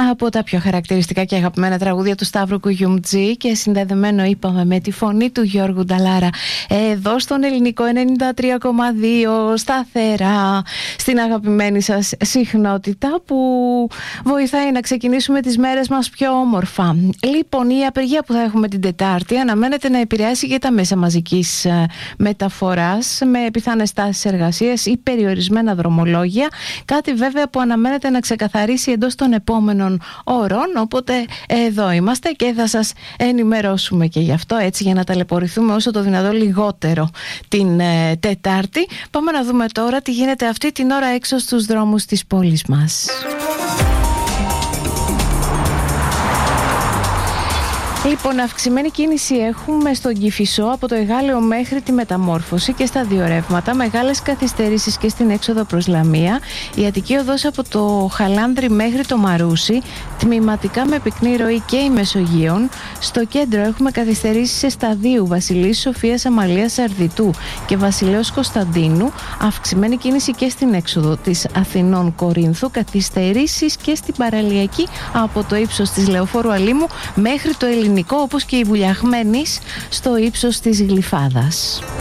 από τα πιο χαρακτηριστικά και αγαπημένα τραγούδια του Σταύρου Κουγιουμτζή και συνδεδεμένο είπαμε με τη φωνή του Γιώργου Νταλάρα εδώ στον Ελληνικό 93,2 σταθερά στην αγαπημένη σας συχνότητα που βοηθάει να ξεκινήσουμε τις μέρες μας πιο όμορφα. Λοιπόν, η απεργία που θα έχουμε την Τετάρτη αναμένεται να επηρεάσει και τα μέσα μαζικής μεταφοράς με πιθανές τάσεις εργασίας ή περιορισμένα δρομολόγια, κάτι βέβαια που αναμένεται να ξεκαθαρίσει εντός των επόμενων ώρων, οπότε εδώ είμαστε και θα σας ενημερώσουμε και γι' αυτό, έτσι, για να ταλαιπωρηθούμε όσο το δυνατό λιγότερο την Τετάρτη. Πάμε να δούμε τώρα τι γίνεται αυτή την ώρα έξω στους δρόμους της πόλης μας. Λοιπόν, αυξημένη κίνηση έχουμε στον Κηφισό από το Εγάλεο μέχρι τη Μεταμόρφωση και στα δύο ρεύματα. Μεγάλες καθυστερήσεις και στην έξοδο προς Λαμία. Η Αττική Οδός από το Χαλάνδρι μέχρι το Μαρούσι, τμηματικά με πυκνή ροή και η Μεσογείων. Στο κέντρο έχουμε καθυστερήσεις σε σταδίου Βασιλής Σοφίας Αμαλίας Αρδιτού και Βασιλέως Κωνσταντίνου. Αυξημένη κίνηση και στην έξοδο της Αθηνών Κορίνθου. Καθυστερήσεις και στην παραλιακή από το ύψος της Λεωφόρου Αλήμου μέχρι το Ελληνικό, όπως και η Βουλιαχμένης στο ύψος της Γλυφάδας.